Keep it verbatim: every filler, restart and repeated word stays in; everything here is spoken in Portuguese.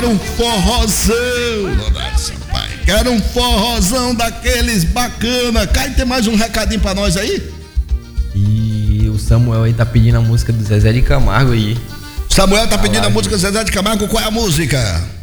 Quero um forrozão, Leonardo Sampaio. Quero um forrozão daqueles bacana. Caio, tem mais um recadinho pra nós aí? E o Samuel aí tá pedindo a música do Zezé de Camargo aí. Samuel tá pedindo a música do Zezé de Camargo. Qual é a música?